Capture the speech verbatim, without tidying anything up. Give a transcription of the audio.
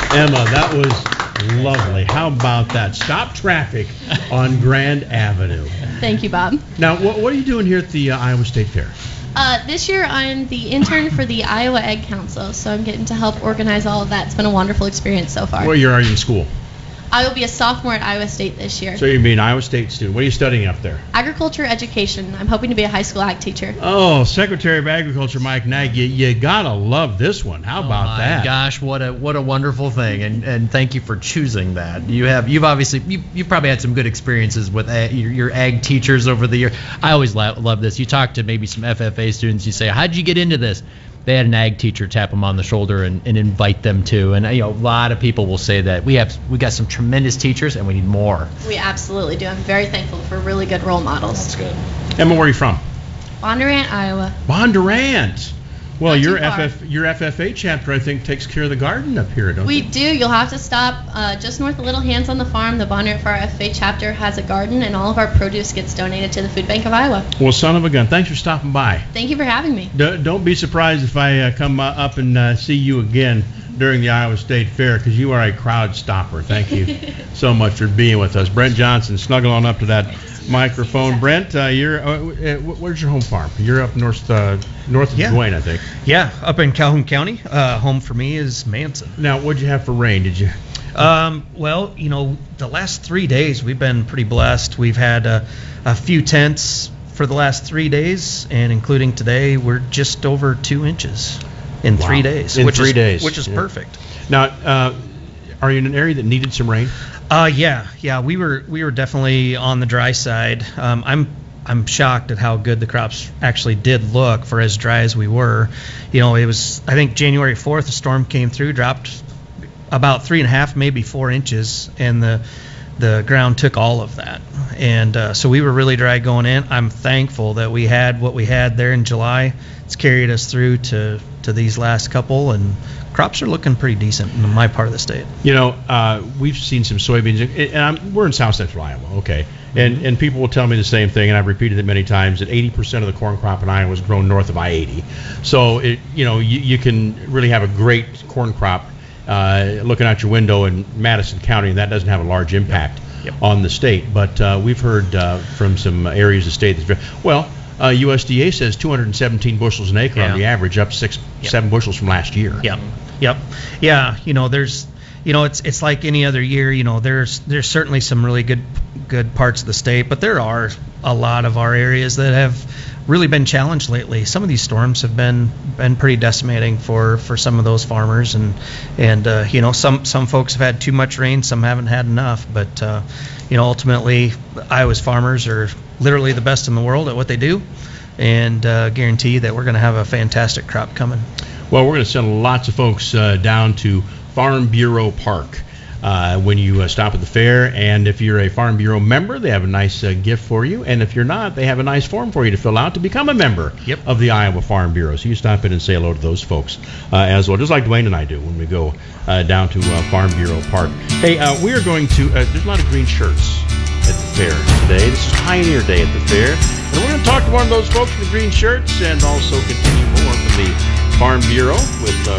Emma, that was lovely. How about that? Stop traffic on Grand Avenue. Thank you, Bob. Now, what, what are you doing here at the uh, Iowa State Fair? Uh, this year, I'm the intern for the Iowa Egg Council, so I'm getting to help organize all of that. It's been a wonderful experience so far. Where year are you in school? I will be a sophomore at Iowa State this year. So you'll be an Iowa State student. What are you studying up there? Agriculture education. I'm hoping to be a high school ag teacher. Oh, Secretary of Agriculture Mike Nag, you, you gotta love this one. How about oh my that? Gosh, what a what a wonderful thing, and and thank you for choosing that. You have you've obviously you you probably had some good experiences with ag, your, your ag teachers over the year. I always lo- love this. You talk to maybe some F F A students. You say, how'd you get into this? They had an ag teacher tap them on the shoulder and, and invite them to. And you know, a lot of people will say that we have we got some tremendous teachers and we need more. We absolutely do. I'm very thankful for really good role models. That's good. Emma, where are you from? Bondurant, Iowa. Bondurant. Well, Not your too far. F F your F F A chapter, I think, takes care of the garden up here, don't We you? do. You'll have to stop uh, just north of Little Hands on the farm. The Bondurant Farm F F A chapter has a garden, and all of our produce gets donated to the Food Bank of Iowa. Well, son of a gun, thanks for stopping by. Thank you for having me. D- don't be surprised if I uh, come uh, up and uh, see you again during the Iowa State Fair, because you are a crowd stopper. Thank you so much for being with us. Brent Johnson, snuggle on up to that microphone. Brent, uh, you're uh, uh, where's your home farm? You're up north uh, north of Yeah. Duane, I think. Yeah, up in Calhoun County. Uh, home for me is Manson. Now, what'd you have for rain? Did you? Um, well, you know, the last three days we've been pretty blessed. We've had a, a few tenths for the last three days, and including today, we're just over two inches in Wow. three days. In which three is, days, which is yeah. perfect. Now, uh, are you in an area that needed some rain? Uh, yeah, yeah, we were we were definitely on the dry side. Um, I'm I'm shocked at how good the crops actually did look for as dry as we were. You know, it was I think January fourth, a storm came through, dropped about three and a half, maybe four inches, and the the ground took all of that. And uh, so we were really dry going in. I'm thankful that we had what we had there in July. It's carried us through to to these last couple, and crops are looking pretty decent in my part of the state. You know, uh, we've seen some soybeans, and I'm, we're in South Central Iowa, okay, and and people will tell me the same thing, and I've repeated it many times, that eighty percent of the corn crop in Iowa is grown north of I eighty. So, it, you know, you, you can really have a great corn crop uh, looking out your window in Madison County, and that doesn't have a large impact Yep. on the state. But uh, we've heard uh, from some areas of the state that's very, well, uh, U S D A says two hundred seventeen bushels an acre Yeah. on the average, up six, Yep. seven bushels from last year. Yep. Yep. Yeah. You know, there's, you know, it's it's like any other year. You know, there's there's certainly some really good good parts of the state, but there are a lot of our areas that have really been challenged lately. Some of these storms have been been pretty decimating for, for some of those farmers, and and uh, you know, some some folks have had too much rain, some haven't had enough. But uh, you know, ultimately, Iowa's farmers are literally the best in the world at what they do, and uh, guarantee that we're going to have a fantastic crop coming. Well, we're going to send lots of folks uh, down to Farm Bureau Park uh, when you uh, stop at the fair. And if you're a Farm Bureau member, they have a nice uh, gift for you. And if you're not, they have a nice form for you to fill out to become a member Yep. of the Iowa Farm Bureau. So you stop in and say hello to those folks uh, as well, just like Dwayne and I do when we go uh, down to uh, Farm Bureau Park. Hey, uh, we are going to, uh, there's a lot of green shirts at the fair today. This is Pioneer Day at the fair. And we're going to talk to one of those folks in the green shirts and also continue more from the Farm Bureau with uh,